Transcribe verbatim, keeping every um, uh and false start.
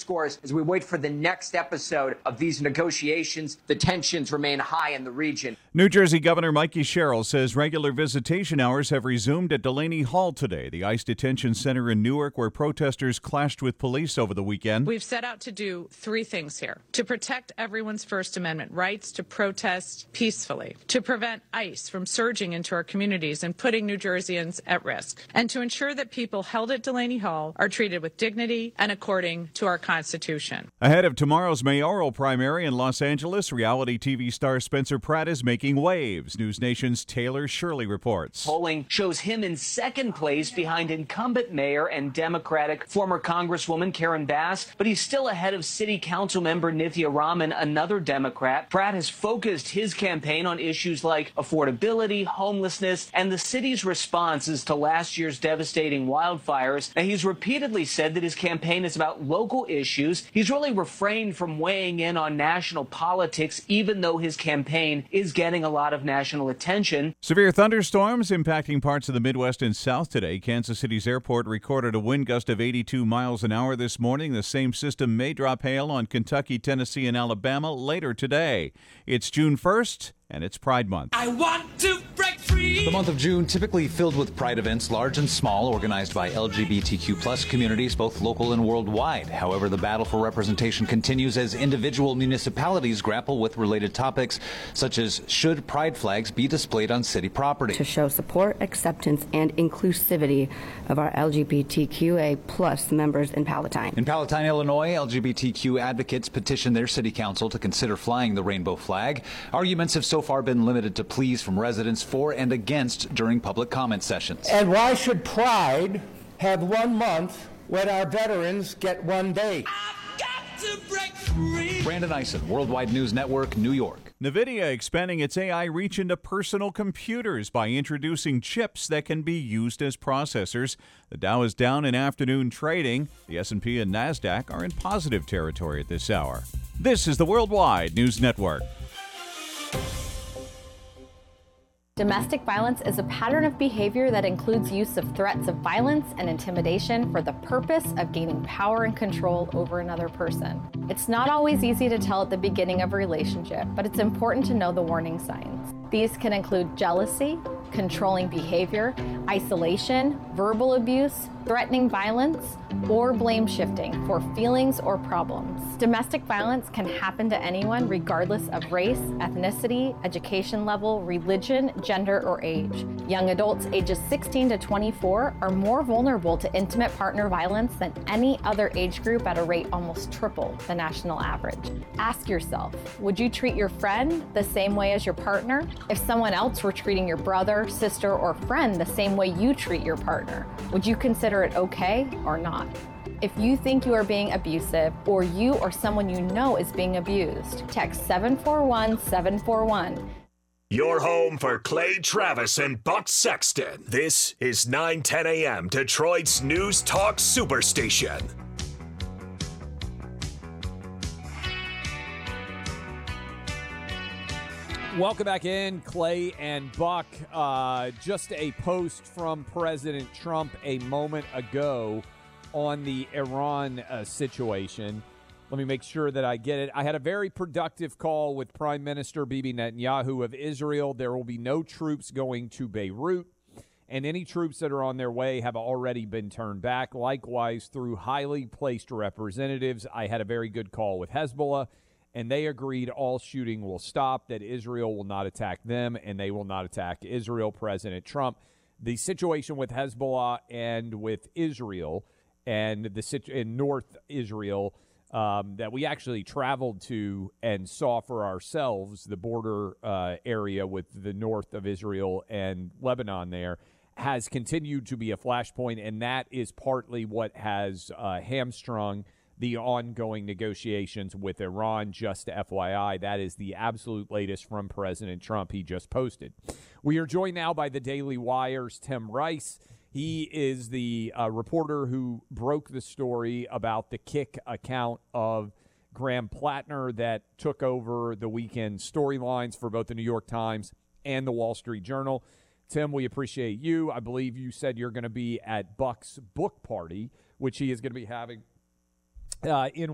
underscores as we wait for the next episode of these negotiations. The tensions remain high in the region. New Jersey Governor Mikey Sherrill says regular visitation hours have resumed at Delaney Hall today, the ICE detention center in Newark, where protesters clashed with police over the weekend. We've set out to do three things here: to protect everyone's First Amendment rights to protest peacefully, to prevent ICE from surging into our communities and putting New Jerseyans at risk, and to ensure that people held at Delaney Hall are treated with dignity and according to our Constitution. Ahead of tomorrow's mayoral primary in Los Angeles, reality T V star Spencer Pratt is making waves. News Nation's Taylor Shirley reports. Polling shows him in second place behind incumbent mayor and Democratic former Congresswoman Karen Bass, but he's still ahead of City Council member Nithya Raman, another Democrat. Pratt has focused his campaign on issues like affordability, homelessness, and the city's responses to last year's devastating wildfires. Now, he's repeatedly said that his campaign is about local issues. He's really refrained from weighing in on national politics, even though his campaign is getting a lot of national attention. Severe thunderstorms impacting parts of the Midwest and South today. Kansas City's airport recorded a wind gust of eighty-two miles an hour this morning. The same system may drop hail on Kentucky, Tennessee, and Alabama later today. It's June first, and it's Pride Month. I want to break free. The month of June typically filled with pride events, large and small, organized by L G B T Q plus communities, both local and worldwide. However, the battle for representation continues as individual municipalities grapple with related topics, such as should pride flags be displayed on city property? To show support, acceptance, and inclusivity of our L G B T Q A plus members in Palatine. In Palatine, Illinois, L G B T Q advocates petitioned their city council to consider flying the rainbow flag. Arguments have so far been limited to pleas from residents for and against during public comment sessions. And why should Pride have one month when our veterans get one day? I've got to break free. Brandon Eisen, Worldwide News Network, New York. NVIDIA expanding its A I reach into personal computers by introducing chips that can be used as processors. The Dow is down in afternoon trading. The S and P and NASDAQ are in positive territory at this hour. This is the Worldwide News Network. Domestic violence is a pattern of behavior that includes use of threats of violence and intimidation for the purpose of gaining power and control over another person. It's not always easy to tell at the beginning of a relationship, but it's important to know the warning signs. These can include jealousy, controlling behavior, isolation, verbal abuse, threatening violence, or blame shifting for feelings or problems. Domestic violence can happen to anyone regardless of race, ethnicity, education level, religion, gender, or age. Young adults ages sixteen to twenty-four are more vulnerable to intimate partner violence than any other age group at a rate almost triple the national average. Ask yourself, would you treat your friend the same way as your partner? If someone else were treating your brother, sister, or friend the same way you treat your partner, would you consider it okay or not? If you think you are being abusive or you or someone you know is being abused, text seven four one seven four one. Your home for Clay Travis and Buck Sexton. This is nine ten a.m. Detroit's News Talk Superstation. Welcome back in, Clay and Buck. Uh, just a post from President Trump a moment ago on the Iran uh, situation. Let me make sure that I get it. I had a very productive call with Prime Minister Bibi Netanyahu of Israel. There will be no troops going to Beirut, and any troops that are on their way have already been turned back. Likewise, through highly placed representatives, I had a very good call with Hezbollah, and they agreed all shooting will stop, that Israel will not attack them, and they will not attack Israel. President Trump, the situation with Hezbollah and with Israel and the situ- in North Israel um, that we actually traveled to and saw for ourselves, the border uh, area with the north of Israel and Lebanon there, has continued to be a flashpoint, and that is partly what has uh, hamstrung the ongoing negotiations with Iran. Just F Y I, that is the absolute latest from President Trump he just posted. We are joined now by the Daily Wire's Tim Rice. He is the uh, reporter who broke the story about the Kick account of Graham Plattner that took over the weekend storylines for both the New York Times and the Wall Street Journal. Tim, we appreciate you. I believe you said you're going to be at Buck's book party, which he is going to be having Uh, in